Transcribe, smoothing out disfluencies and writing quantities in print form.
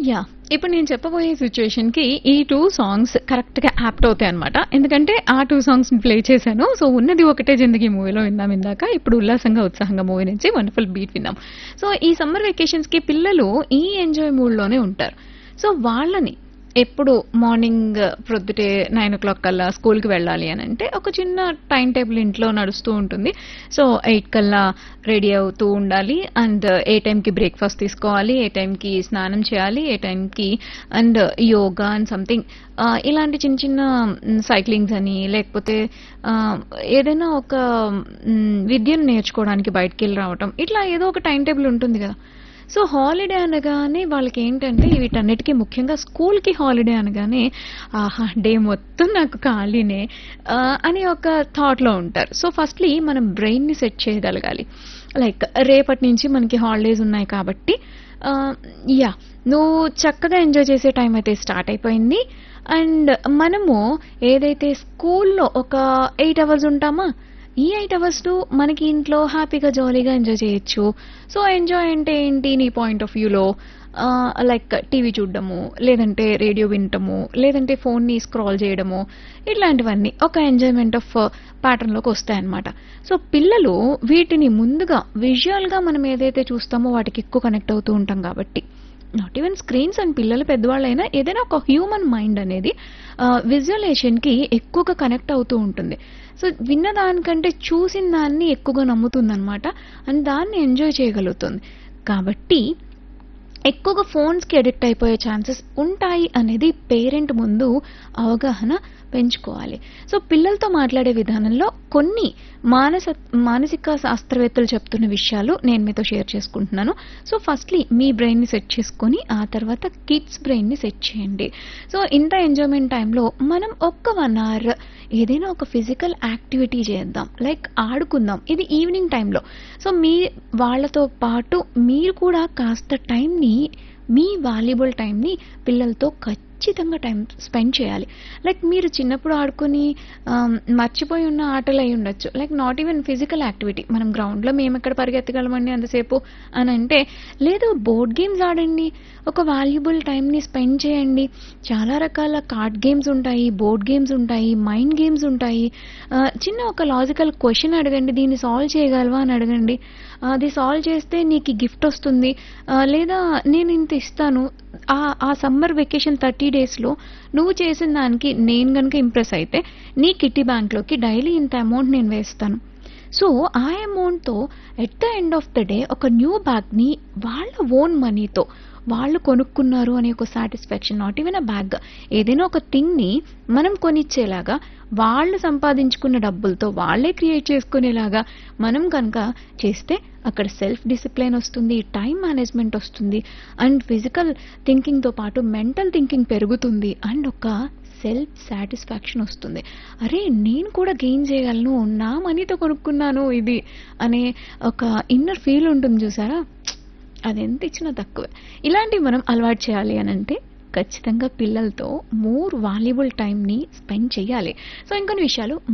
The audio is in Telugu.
యాహ్! ఇప్పుడు నేను చెప్పబోయే సిట్యుయేషన్‌కి ఈ 2 సాంగ్స్ కరెక్ట్‌గా యాప్ట్ అవుతాయన్నమాట. ఎందుకంటే ఆ 2 సాంగ్స్‌ని ప్లే చేశాను. సో, ఉన్నది ఒకటే జిందగీ మూవీలో విన్నాం ఇందాక. ఇప్పుడు ఉల్లాసంగా ఉత్సాహంగా మూవీ నుంచి వండర్‌ఫుల్ బీట్ విన్నాం. సో, ఈ సమ్మర్ వెకేషన్స్‌కి పిల్లలు ఈ ఎంజాయ్ మూడ్‌లోనే ఉంటారు. సో, వాళ్ళని ఎప్పుడు మార్నింగ్ ప్రొద్దుటే 9:00 కల్లా స్కూల్‌కి వెళ్ళాలి అనంటే ఒక చిన్న టైమ్ టేబుల్ ఇంట్లో నడుస్తూ ఉంటుంది. సో, 8 కల్లా రెడీ అవుతూ ఉండాలి. అండ్ ఏ టైంకి బ్రేక్‌ఫాస్ట్ తీసుకోవాలి, ఏ టైంకి స్నానం చేయాలి, ఏ టైంకి అండ్ యోగా అండ్ సంథింగ్ ఇలాంటి చిన్న చిన్న సైక్లింగ్స్ అని లేకపోతే ఆహ్, ఏదైనా ఒక విద్యను నేర్చుకోవడానికి బయటికెళ్ళి రావటం. ఇట్లా ఏదో ఒక టైమ్ టేబుల్ ఉంటుంది గదా! సో, హాలిడే అనగానే వాళ్ళకేంటంటే వీటన్నిటికి ముఖ్యంగా స్కూల్‌కి హాలిడే అనగానే ఆహా! డే మొత్తం నాకు ఖాళీనే అని ఒక థాట్‌లో ఉంటారు. సో, ఫస్ట్‌లీ మనం బ్రెయిన్‌ని సెట్ చేయగలగాలి. లైక్ రేపటి నుంచి మనకి హాలిడేస్ ఉన్నాయి కాబట్టి ఆహ్, యాహ్! నువ్వు చక్కగా ఎంజాయ్ చేసే టైం అయితే స్టార్ట్ అయిపోయింది. అండ్ మనము ఏదైతే స్కూల్‌లో ఒక 8 అవర్స్ ఉంటామా? ఈ 8 అవర్స్‌ను మనకి ఇంట్లో హ్యాపీగా, జాలీగా ఎంజాయ్ చేయొచ్చు. సో, ఎంజాయ్ అంటే ఏంటి నీ పాయింట్ ఆఫ్ వ్యూలో? లైక్ టీవీ చూడడము, లేదంటే రేడియో వినటము, లేదంటే ఫోన్‌ని స్క్రాల్ చేయడము, ఇట్లాంటివన్నీ ఒక ఎంజాయ్‌మెంట్ ఆఫ్ ప్యాటర్న్‌లోకొస్తాయన్నమాట. సో, పిల్లలు వీటిని ముందుగా విజువల్‌గా మనం ఏదైతే చూస్తామో వాటికి ఎక్కువ కనెక్ట్ అవుతూ ఉంటాం కాబట్టి నాట్ ఈవెన్ స్క్రీన్స్ అండ్ పిల్లలు పెద్దవాళ్ళైనా ఏదైనా ఒక హ్యూమన్ మైండ్ అనేది విజువలేషన్‌కి ఎక్కువగా కనెక్ట్ అవుతూ ఉంటుంది. సో, విన్న దానికంటే చూసిన దాన్ని ఎక్కువగా నమ్ముతుందనమాట. అండ్ దాన్ని ఎంజాయ్ చేయగలుగుతుంది. కాబట్టి ఎక్కువగా ఫోన్స్‌కి అడిక్ట్ అయిపోయే ఛాన్సెస్ ఉంటాయి అనేది పేరెంట్ ముందు అవగాహన పెంచుకోవాలి. సో, పిల్లలతో మాట్లాడే విధానంలో కొన్ని మానస మానసిక శాస్త్రవేత్తలు చెప్తున్న విషయాలు నేను మీతో షేర్ చేసుకుంటున్నాను. సో, ఫస్ట్‌లీ మీ బ్రెయిన్‌ని సెట్ చేసుకొని, ఆ తర్వాత కిడ్స్ బ్రెయిన్‌ని సెట్ చేయండి. సో, ఇంత ఎంజాయ్‌మెంట్ టైమ్‌లో మనం ఒక్క 1 అవర్ ఏదైనా ఒక ఫిజికల్ యాక్టివిటీ చేద్దాం. లైక్ ఆడుకుందాం. ఇది ఈవినింగ్ టైమ్‌లో. సో, వాళ్ళతో పాటు మీరు కూడా కాస్త టైంని మీ వాల్యుబుల్ టైంని పిల్లలతో ఖచ్చితంగా టైం స్పెండ్ చేయాలి. లైక్ మీరు చిన్నప్పుడు ఆడుకొని మర్చిపోయి ఉన్న ఆటలు అయి ఉండొచ్చు. Like not even physical activity. మనం గ్రౌండ్‌లో మేమెక్కడ పరిగెత్తగలమండి అంతసేపు అనంటే, లేదు బోర్డ్ గేమ్స్ ఆడండి. ఒక వాల్యుబుల్ టైంని స్పెండ్ చేయండి. చాలా రకాల కార్డ్ గేమ్స్ ఉంటాయి, బోర్డ్ గేమ్స్ ఉంటాయి, మైండ్ గేమ్స్ ఉంటాయి. చిన్న ఒక లాజికల్ క్వెషన్ అడగండి. దీన్ని సాల్వ్ చేయగలవా అని అడగండి. అది సాల్వ్ చేస్తే నీకు గిఫ్ట్ వస్తుంది. లేదా నేను ఇంత ఇస్తాను. ఆ సమ్మర్ వెకేషన్ 30 డేస్‌లో నువ్వు చేసిన దానికి నేను గనుక ఇంప్రెస్ అయితే నీ కిట్టి బ్యాంక్‌లోకి డైలీ ఇంత అమౌంట్ నేను వేస్తాను. సో, ఆ అమౌంట్‌తో at the end of the day ఒక న్యూ బ్యాగ్‌ని వాళ్ళ ఓన్ మనీతో వాళ్ళు కొనుక్కున్నారు అనే ఒక satisfaction not even a bag. ఏదైనా ఒక థింగ్‌ని మనం కొనిచ్చేలాగా వాళ్ళు సంపాదించుకున్న డబ్బులతో వాళ్ళే క్రియేట్ చేసుకునేలాగా మనం కనుక చేస్తే అక్కడ సెల్ఫ్ డిసిప్లిన్ వస్తుంది, టైం మేనేజ్మెంట్ వస్తుంది అండ్ ఫిజికల్ థింకింగ్‌తో పాటు మెంటల్ థింకింగ్ పెరుగుతుంది అండ్ ఒక సెల్ఫ్ సాటిస్ఫాక్షన్ వస్తుంది. అరే! నేను కూడా గెయిన్ చేయగలను. నా మనీతో కొనుక్కున్నాను ఇది అనే ఒక ఇన్నర్ ఫీల్ ఉంటుంది చూసారా? అదెంత ఇచ్చినా తక్కువే. ఇలాంటివి మనం అలవాటు చేయాలి అనంటే ఖచ్చితంగా పిల్లలతో మోర్ వాల్యుబుల్ టైమ్‌ని స్పెండ్ చేయాలి. సో, ఇంకొన్ని విషయాలు